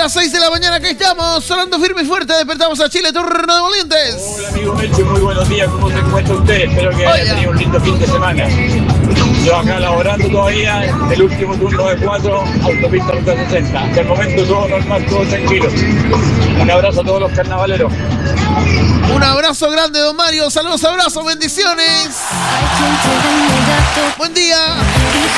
las 6 de la mañana que estamos, sonando firme y fuerte, despertamos a Chile, turno de Valientes. Hola amigo Melcho, muy buenos días, ¿cómo se encuentra usted? Espero que haya tenido un lindo fin de semana. Yo acá laborando todavía, el último turno de 4, autopista ruta 60. Hasta el momento todo normal, todo tranquilo. Un abrazo a todos los carnavaleros. Un abrazo grande, don Mario, saludos, abrazos, bendiciones. Buen día.